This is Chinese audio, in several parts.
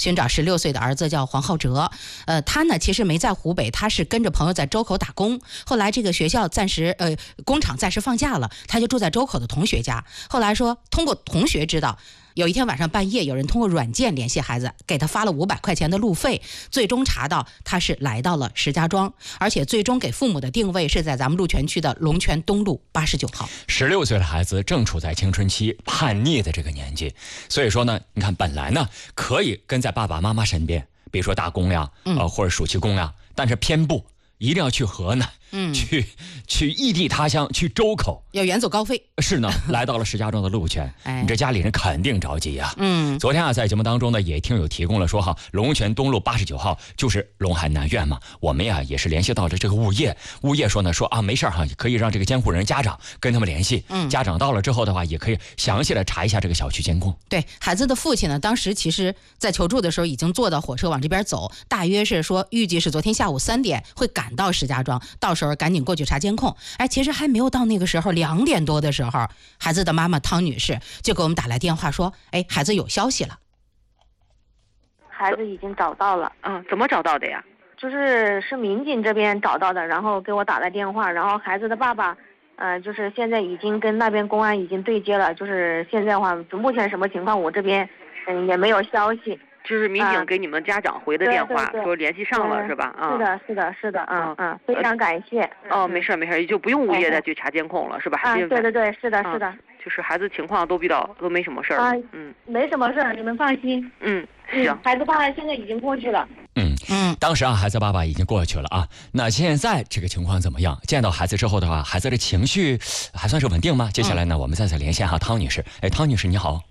寻找16岁的儿子，叫黄浩哲。他呢其实没在湖北，他是跟着朋友在周口打工。后来这个学校工厂暂时放假了，他就住在周口的同学家。后来说通过同学知道，有一天晚上半夜，有人通过软件联系孩子，给他发了500块钱的路费，最终查到他是来到了石家庄，而且最终给父母的定位是在咱们鹿泉区的龙泉东路89号。 16岁的孩子正处在青春期叛逆的这个年纪，所以说呢，你看本来呢可以跟在爸爸妈妈身边，比如说打工呀，或者暑期工呀，但是偏不。一定要去河南，去异地他乡，去周口， 要远走高飞。 是呢，来到了石家庄的鹿泉，你这家里人肯定着急呀。昨天啊，在节目当中呢，也听友提供了说哈，龙泉东路89号就是龙海南苑嘛。我们呀也是联系到了这个物业说呢，说啊没事哈，可以让这个监护人家长跟他们联系。家长到了之后的话，也可以详细的查一下这个小区监控。 对，孩子的父亲呢，当时其实在求助的时候已经坐到火车往这边走，大约是说预计是昨天下午3点会赶到石家庄，到时候赶紧过去查监控。其实还没有到那个时候，2点多的时候，孩子的妈妈汤女士就给我们打来电话说，孩子有消息了， 孩子已经找到了。 怎么找到的呀？ 是民警这边找到的，然后给我打了电话，然后孩子的爸爸，就是现在已经跟那边公安已经对接了，就是现在的话，目前什么情况我这边也没有消息。 就是民警给你们家长回的电话，说联系上了是吧？ 是的，非常感谢。 没事，就不用物业再去查监控了是吧？ 对，是的。 就是孩子情况都没什么事儿。 没什么事儿，你们放心。 行。 孩子爸爸现在已经过去了。 当时啊，孩子爸爸已经过去了啊。那现在这个情况怎么样？见到孩子之后的话，孩子的情绪还算是稳定吗？接下来呢，我们再次连线哈汤女士。汤女士你好。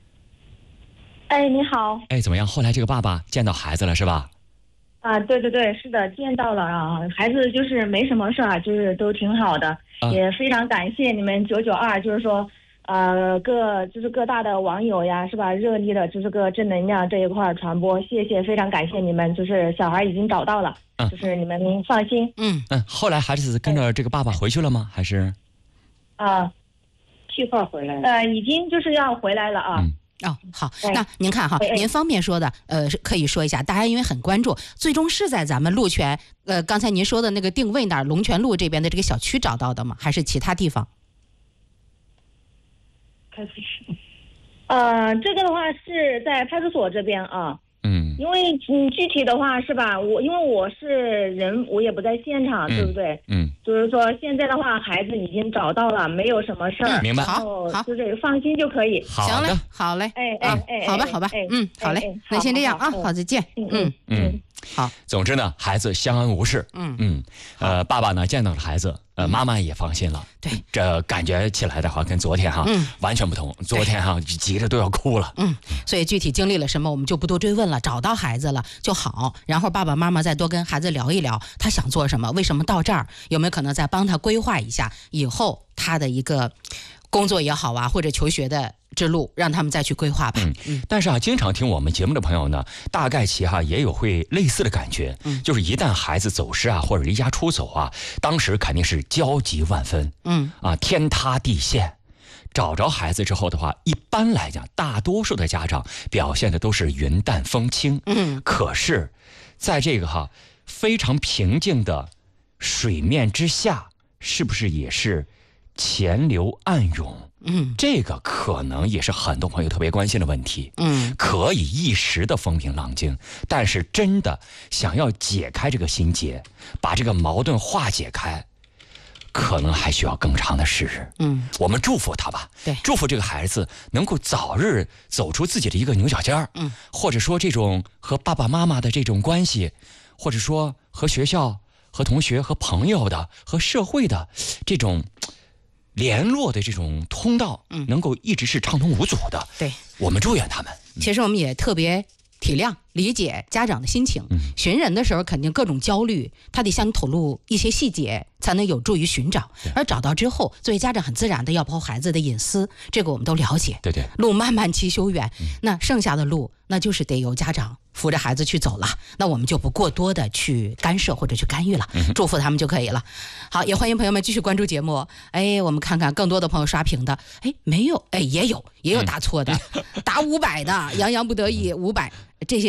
你好。 怎么样？后来这个爸爸见到孩子了是吧？ 对，是的，见到了啊。孩子就是没什么事儿，就是都挺好的，也非常感谢你们992，就是说，各大的网友呀，是吧？热力的就是个正能量这一块传播，谢谢，非常感谢你们。就是小孩已经找到了，就是你们放心。 后来孩子跟着这个爸爸回去了吗？还是？ 计划回来了。已经就是要回来了啊。 好，那您看哈，您方便说的，可以说一下，大家因为很关注，最终是在咱们鹿泉，刚才您说的那个定位那儿龙泉路这边的这个小区找到的吗？还是其他地方？ 这个的话是在派出所这边啊。因为具体的话是吧，因为我是人，我也不在现场，对不对？就是说现在的话，孩子已经找到了，没有什么事儿。 明白。 好， 就是放心就可以。 行嘞，好嘞。好吧。好嘞，那先这样啊，好，再见。好。 总之呢，孩子相安无事。爸爸呢见到了孩子，妈妈也放心了。 对， 这感觉起来的话，跟昨天完全不同。昨天急着都要哭了。 所以具体经历了什么，我们就不多追问了。找到孩子了就好，然后爸爸妈妈再多跟孩子聊一聊，他想做什么，为什么到这儿，有没有可能再帮他规划一下以后他的一个工作也好啊，或者求学的之路，让他们再去规划吧。 但是经常听我们节目的朋友呢，大概其也有会类似的感觉，就是一旦孩子走失或者离家出走当时肯定是焦急万分，天塌地陷。找着孩子之后的话，一般来讲，大多数的家长表现的都是云淡风轻。可是，在这个非常平静的水面之下，是不是也是钱流暗涌？这个可能也是很多朋友特别关心的问题。可以一时的风平浪静，但是真的想要解开这个心结，把这个矛盾化解开，可能还需要更长的时日。我们祝福他吧。 对， 祝福这个孩子能够早日走出自己的一个牛角尖儿。或者说这种和爸爸妈妈的这种关系，或者说和学校、和同学、和朋友的、和社会的这种联络的这种通道，能够一直是畅通无阻的。 对， 我们祝愿他们。 其实我们也特别体谅理解家长的心情。寻人的时候肯定各种焦虑，他得向你透露一些细节，才能有助于寻找。而找到之后，作为家长很自然的要保护孩子的隐私，这个我们都了解。 对， 路漫漫其修远，那剩下的路那就是得由家长扶着孩子去走了，那我们就不过多的去干涉或者去干预了，祝福他们就可以了。好，也欢迎朋友们继续关注节目。我们看看更多的朋友刷屏的，没有，也有打错的，打500的，洋洋不得意500，这些